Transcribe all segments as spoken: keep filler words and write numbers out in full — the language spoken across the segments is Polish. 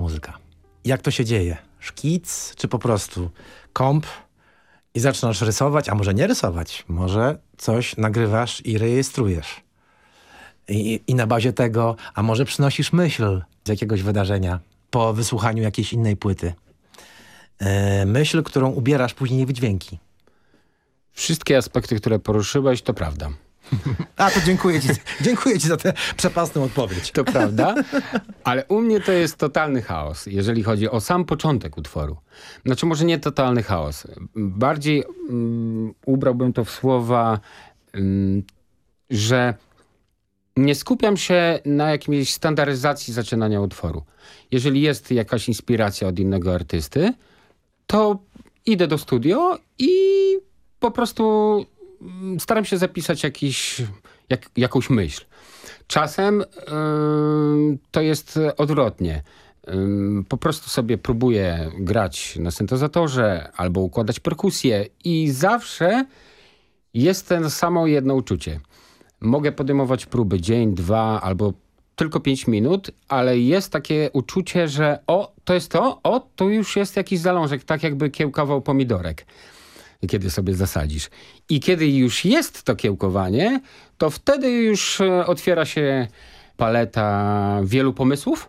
muzyka. Jak to się dzieje? Szkic, czy po prostu komp i zaczynasz rysować, a może nie rysować? Może coś nagrywasz i rejestrujesz. I, i na bazie tego, a może przynosisz myśl z jakiegoś wydarzenia po wysłuchaniu jakiejś innej płyty. Yy, myśl, którą ubierasz później w dźwięki. Wszystkie aspekty, które poruszyłeś, to prawda. A, to dziękuję ci, dziękuję ci za tę przepastną odpowiedź. To prawda, ale u mnie to jest totalny chaos, jeżeli chodzi o sam początek utworu. Znaczy może nie totalny chaos. Bardziej um, ubrałbym to w słowa, um, że nie skupiam się na jakiejś standaryzacji zaczynania utworu. Jeżeli jest jakaś inspiracja od innego artysty, to idę do studio i po prostu staram się zapisać jakiś, jak, jakąś myśl. Czasem yy, to jest odwrotnie. Yy, po prostu sobie próbuję grać na syntezatorze albo układać perkusję i zawsze jest to samo jedno uczucie. Mogę podejmować próby dzień, dwa albo tylko pięć minut, ale jest takie uczucie, że o, to jest to, o, to już jest jakiś zalążek, tak jakby kiełkował pomidorek, kiedy sobie zasadzisz. I kiedy już jest to kiełkowanie, to wtedy już otwiera się paleta wielu pomysłów,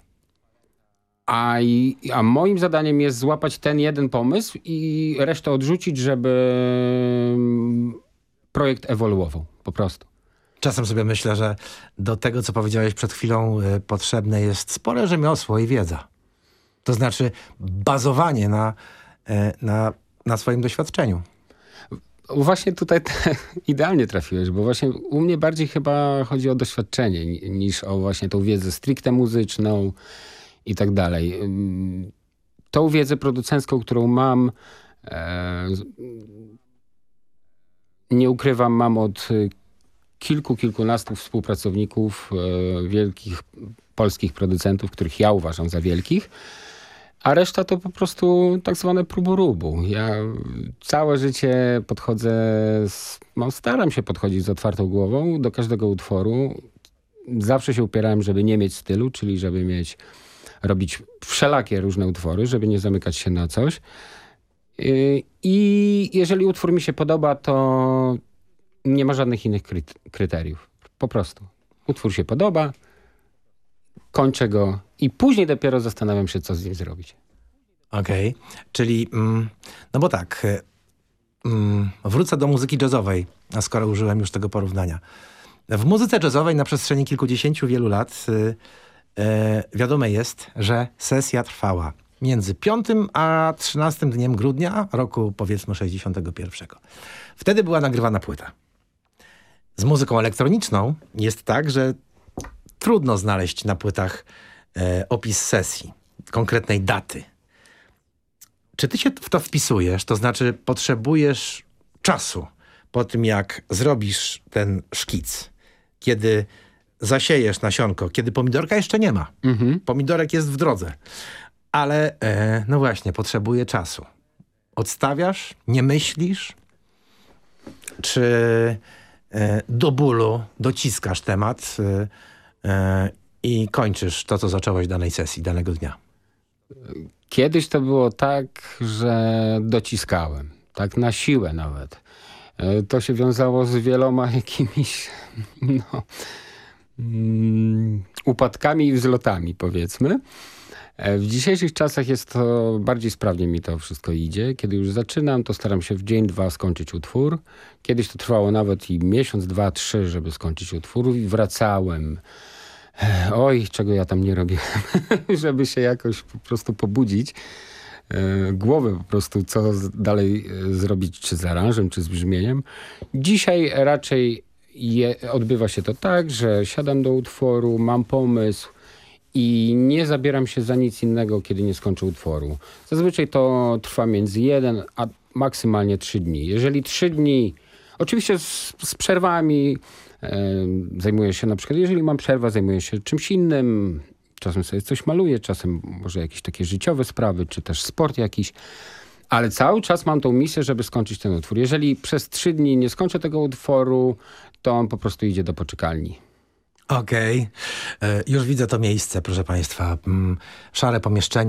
a, i, a moim zadaniem jest złapać ten jeden pomysł i resztę odrzucić, żeby projekt ewoluował, po prostu. Czasem sobie myślę, że do tego, co powiedziałeś przed chwilą, y, potrzebne jest spore rzemiosło i wiedza. To znaczy bazowanie na, y, na, na swoim doświadczeniu. Właśnie tutaj te, idealnie trafiłeś, bo właśnie u mnie bardziej chyba chodzi o doświadczenie niż o właśnie tą wiedzę stricte muzyczną i tak dalej. Tą wiedzę producencką, którą mam, e, nie ukrywam, mam od kilku, kilkunastu współpracowników, e, wielkich polskich producentów, których ja uważam za wielkich. A reszta to po prostu tak zwane próbu-rubu. Ja całe życie podchodzę, z, no staram się podchodzić z otwartą głową do każdego utworu. Zawsze się upierałem, żeby nie mieć stylu, czyli żeby mieć, robić wszelakie różne utwory, żeby nie zamykać się na coś. I jeżeli utwór mi się podoba, to nie ma żadnych innych kryteriów. Po prostu. Utwór się podoba, kończę go i później dopiero zastanawiam się, co z nim zrobić. Okej, okay. Czyli, mm, no bo tak, mm, wrócę do muzyki jazzowej, a skoro użyłem już tego porównania. W muzyce jazzowej na przestrzeni kilkudziesięciu wielu lat y, y, wiadome jest, że sesja trwała między piątym a trzynastym dniem grudnia roku, powiedzmy, sześćdziesiątego pierwszego. Wtedy była nagrywana płyta. Z muzyką elektroniczną jest tak, że trudno znaleźć na płytach e, opis sesji, konkretnej daty. Czy ty się w to wpisujesz? To znaczy potrzebujesz czasu po tym, jak zrobisz ten szkic, kiedy zasiejesz nasionko, kiedy pomidorka jeszcze nie ma. Mhm. Pomidorek jest w drodze. Ale e, no właśnie, potrzebuje czasu. Odstawiasz, nie myślisz, czy e, do bólu dociskasz temat e, i kończysz to, co zacząłeś danej sesji, danego dnia. Kiedyś to było tak, że dociskałem. Tak na siłę nawet. To się wiązało z wieloma jakimiś no, um, upadkami i wzlotami, powiedzmy. W dzisiejszych czasach jest to bardziej sprawnie mi to wszystko idzie. Kiedy już zaczynam, to staram się w dzień, dwa skończyć utwór. Kiedyś to trwało nawet i miesiąc, dwa, trzy, żeby skończyć utwór i wracałem. Oj, czego ja tam nie robiłem, żeby się jakoś po prostu pobudzić. Głowę po prostu, co dalej zrobić, czy z aranżem, czy z brzmieniem. Dzisiaj raczej je, odbywa się to tak, że siadam do utworu, mam pomysł i nie zabieram się za nic innego, kiedy nie skończę utworu. Zazwyczaj to trwa między jeden, a maksymalnie trzy dni. Jeżeli trzy dni, oczywiście z, z przerwami, e, zajmuję się na przykład, jeżeli mam przerwę, zajmuję się czymś innym, czasem sobie coś maluję, czasem może jakieś takie życiowe sprawy, czy też sport jakiś, ale cały czas mam tą misję, żeby skończyć ten utwór. Jeżeli przez trzy dni nie skończę tego utworu, to on po prostu idzie do poczekalni. Okej, okay. Już widzę to miejsce, proszę państwa. Szare pomieszczenie.